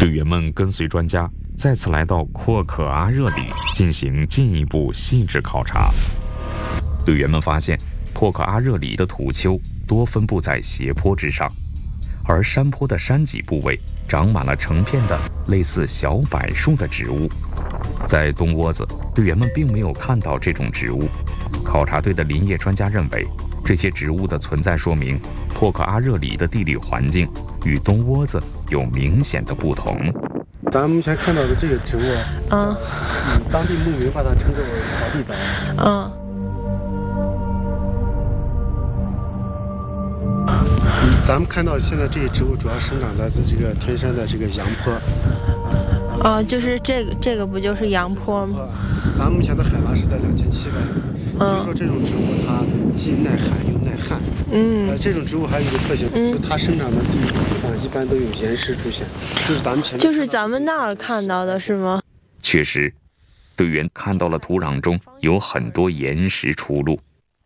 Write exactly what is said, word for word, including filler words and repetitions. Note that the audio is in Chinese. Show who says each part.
Speaker 1: 队员们跟随专家再次来到阔可阿热里进行进一步细致考察。队员们发现，阔可阿热里的土丘多分布在斜坡之上，而山坡的山脊部位长满了成片的类似小柏树的植物。在东窝子，队员们并没有看到这种植物。考察队的林业专家认为，这些植物的存在说明阔可阿热里的地理环境与东窝子有明显的不同。
Speaker 2: 咱们目前看到的这个植物，
Speaker 3: 嗯，
Speaker 2: 嗯，当地牧民把它称之为草地白。
Speaker 3: 嗯。
Speaker 2: 咱们看到现在这些植物主要生长在这个天山的这个阳坡。
Speaker 3: 哦，就是这个，这个不就是阳坡吗？
Speaker 2: 咱们目前的海拔是在两千七百米。
Speaker 3: 嗯。
Speaker 2: 比如说这种植物，它既耐寒又耐旱。
Speaker 3: 嗯。
Speaker 2: 呃，这种植物还有一个特性，嗯、它生长的地地方一般都有岩石出现，就是咱们前面
Speaker 3: 就是咱们那儿看到的是吗？
Speaker 1: 确实，队员看到了土壤中有很多岩石出露。